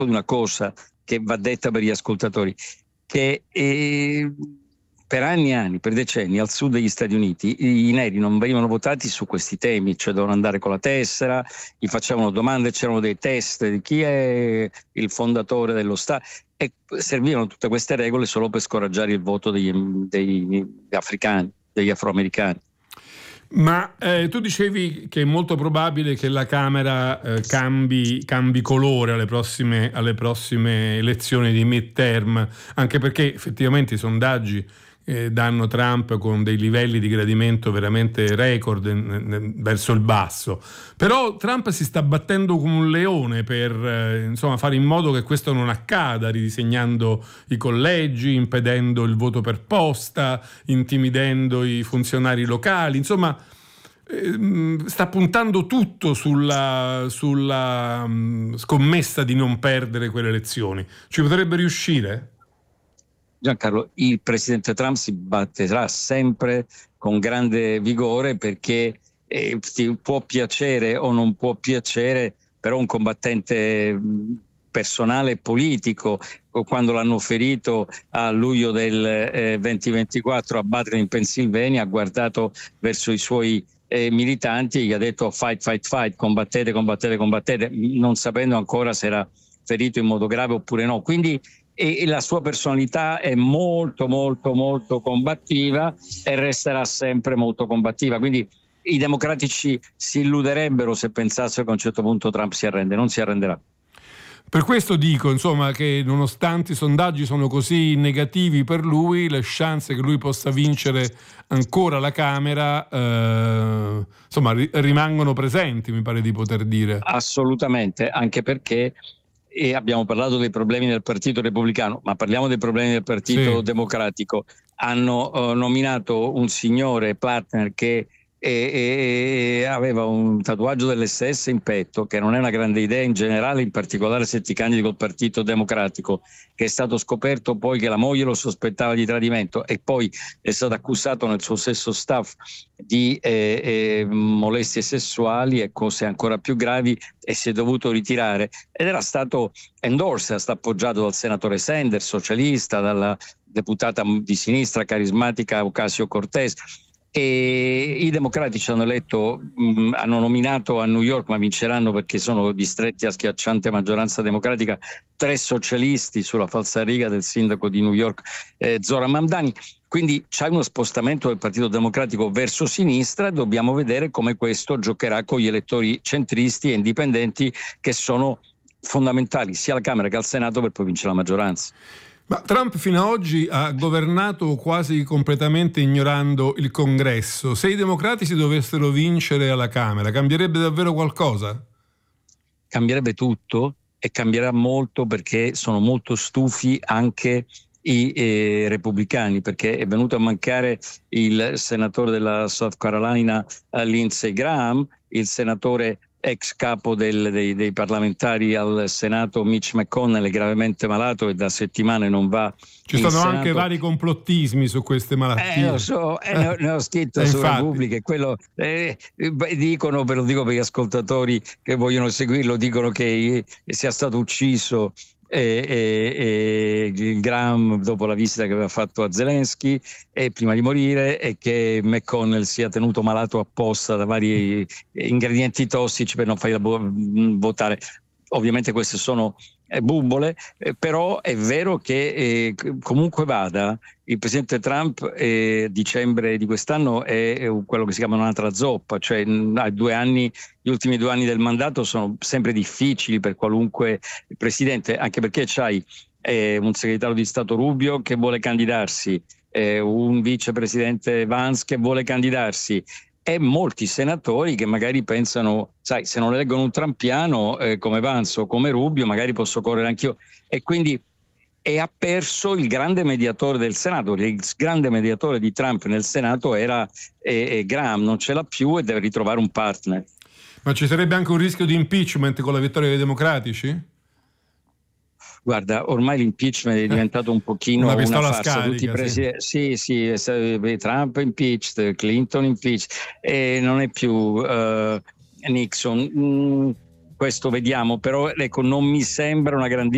di una cosa che va detta per gli ascoltatori, che per anni e anni, per decenni, al sud degli Stati Uniti i neri non venivano votati su questi temi, cioè dovevano andare con la tessera, gli facevano domande, c'erano dei test di chi è il fondatore dello Stato, e servivano tutte queste regole solo per scoraggiare il voto degli africani, degli afroamericani. Ma tu dicevi che è molto probabile che la Camera cambi colore alle prossime elezioni di midterm, anche perché effettivamente i sondaggi danno Trump con dei livelli di gradimento veramente record verso il basso. Però Trump si sta battendo come un leone per insomma fare in modo che questo non accada, ridisegnando i collegi, impedendo il voto per posta, intimidendo i funzionari locali, insomma sta puntando tutto sulla scommessa di non perdere quelle elezioni. Ci potrebbe riuscire? Giancarlo, il presidente Trump si batterà sempre con grande vigore, perché ti può piacere o non può piacere, però un combattente personale e politico. Quando l'hanno ferito a luglio del 2024 a Butler in Pennsylvania, ha guardato verso i suoi militanti e gli ha detto fight, fight, fight, combattete, combattete, combattete, non sapendo ancora se era ferito in modo grave oppure no. Quindi e la sua personalità è molto molto molto combattiva e resterà sempre molto combattiva, quindi i democratici si illuderebbero se pensassero che a un certo punto Trump si arrende. Non si arrenderà. Per questo dico, insomma, che nonostante i sondaggi sono così negativi per lui, le chance che lui possa vincere ancora la Camera insomma rimangono presenti, mi pare di poter dire. Assolutamente, anche perché abbiamo parlato dei problemi del Partito Repubblicano, ma parliamo dei problemi del Partito Democratico. Hanno nominato un signore partner che aveva un tatuaggio dell'SS in petto, che non è una grande idea in generale, in particolare se ti candidi col Partito Democratico, che è stato scoperto poi che la moglie lo sospettava di tradimento e poi è stato accusato nel suo stesso staff di molestie sessuali e cose ancora più gravi, e si è dovuto ritirare, ed era stato endorsed, stato appoggiato dal senatore Sanders, socialista, dalla deputata di sinistra carismatica Ocasio-Cortez. E i democratici hanno nominato a New York, ma vinceranno perché sono distretti a schiacciante maggioranza democratica, 3 socialisti sulla falsariga del sindaco di New York Zoran Mamdani. Quindi c'è uno spostamento del Partito Democratico verso sinistra e dobbiamo vedere come questo giocherà con gli elettori centristi e indipendenti, che sono fondamentali sia alla Camera che al Senato per poi vincere la maggioranza. Ma Trump fino ad oggi ha governato quasi completamente ignorando il Congresso. Se i democratici dovessero vincere alla Camera, cambierebbe davvero qualcosa? Cambierebbe tutto, e cambierà molto, perché sono molto stufi anche i repubblicani, perché è venuto a mancare il senatore della South Carolina Lindsey Graham, il senatore ex capo dei parlamentari al Senato Mitch McConnell è gravemente malato e da settimane non va. Ci sono anche vari complottismi su queste malattie. Lo so, ne ho scritto su Repubblica, e quello dicono, ve lo dico per gli ascoltatori che vogliono seguirlo, dicono che sia stato ucciso il Graham dopo la visita che aveva fatto a Zelensky prima di morire, e che McConnell sia tenuto malato apposta da vari ingredienti tossici per non farla votare. Ovviamente queste sono bubbole, però è vero che comunque vada, il presidente Trump dicembre di quest'anno è quello che si chiama un'altra zoppa, cioè gli ultimi 2 anni del mandato sono sempre difficili per qualunque presidente, anche perché c'hai un segretario di Stato Rubio che vuole candidarsi, un vicepresidente Vance che vuole candidarsi, e molti senatori che magari pensano, sai, se non eleggono un trampiano come Vance o come Rubio, magari posso correre anch'io. E quindi ha perso il grande mediatore del Senato. Il grande mediatore di Trump nel Senato era Graham, non ce l'ha più e deve ritrovare un partner. Ma ci sarebbe anche un rischio di impeachment con la vittoria dei democratici? Guarda, ormai l'impeachment è diventato un pochino una farsa. Scarica, sì, Trump impeached, Clinton impeached, e non è più Nixon. Questo vediamo, però ecco, non mi sembra una grandissima